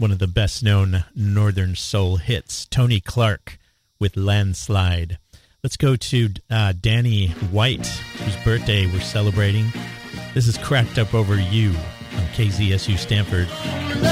one of the best-known Northern Soul hits, Tony Clark with Landslide. Let's go to Danny White, whose birthday we're celebrating. This is Cracked Up Over You on KZSU Stanford.